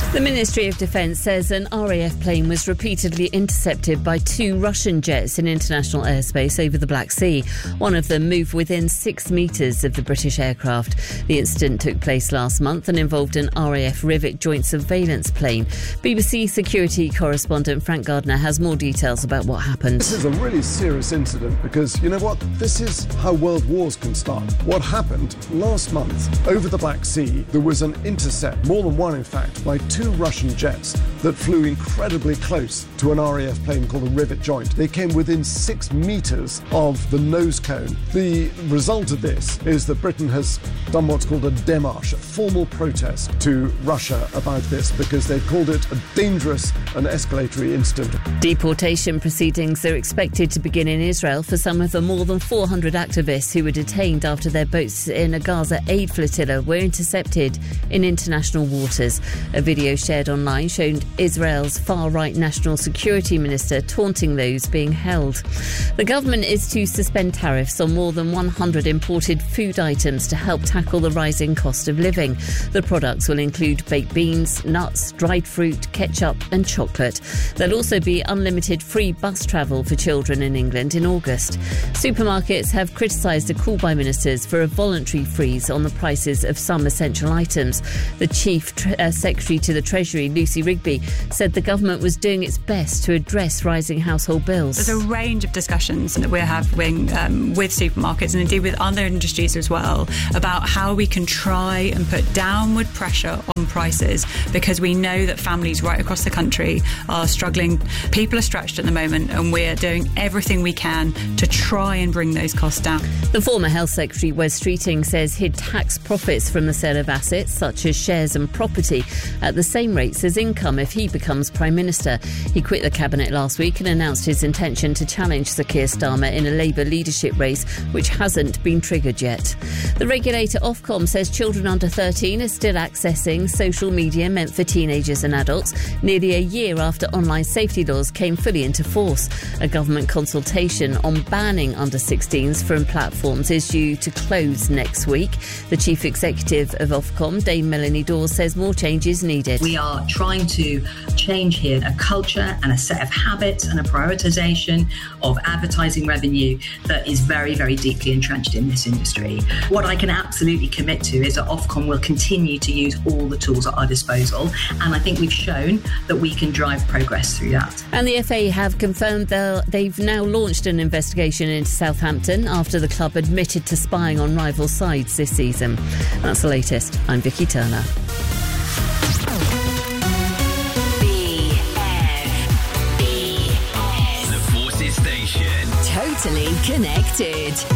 The Ministry of Defence says an RAF plane was repeatedly intercepted by 2 Russian jets in international airspace over the Black Sea. One of them moved within 6 metres of the British aircraft. The incident took place last month and involved an RAF Rivet joint surveillance plane. BBC security correspondent Frank Gardner has more details about what happened. This is a really serious incident because, you know what, this is how world wars can start. What happened last month over the Black Sea, there was an intercept, more than one in fact, by 2 Russian jets that flew incredibly close to an RAF plane called a Rivet joint. They came within 6 metres of the nose cone. The result of this is that Britain has done what's called a démarche, a formal protest to Russia about this because they've called it a dangerous and escalatory incident. Deportation proceedings are expected to begin in Israel for some of the more than 400 activists who were detained after their boats in a Gaza aid flotilla were intercepted in international waters. A video shared online showed Israel's far-right national security minister taunting those being held. The government is to suspend tariffs on more than 100 imported food items to help tackle the rising cost of living. The products will include baked beans, nuts, dried fruit, ketchup and chocolate. There'll also be unlimited free bus travel for children in England in August. Supermarkets have criticised a call by ministers for a voluntary freeze on the prices of some essential items. The Chief Secretary to the Treasury, Lucy Rigby, said the government was doing its best to address rising household bills. There's a range of discussions that we're having with supermarkets and indeed with other industries as well about how we can try and put downward pressure on prices, because we know that families right across the country are struggling. People are stretched at the moment and we're doing everything we can to try and bring those costs down. The former Health Secretary, Wes Streeting, says he'd tax profits from the sale of assets such as shares and property at the same rates as income if he becomes Prime Minister. He quit the Cabinet last week and announced his intention to challenge Sir Keir Starmer in a Labour leadership race, which hasn't been triggered yet. The regulator Ofcom says children under 13 are still accessing social media meant for teenagers and adults, nearly a year after online safety laws came fully into force. A government consultation on banning under 16s from platforms is due to close next week. The Chief Executive of Ofcom, Dame Melanie Dawes, says more change is needed. We are trying to change here a culture and a set of habits and a prioritisation of advertising revenue that is very, very deeply entrenched in this industry. What I can absolutely commit to is that Ofcom will continue to use all the tools at our disposal, and I think we've shown that we can drive progress through that. And the FA have confirmed they've now launched an investigation into Southampton after the club admitted to spying on rival sides this season. That's the latest. I'm Vicky Turner. The Forces Station. Totally connected.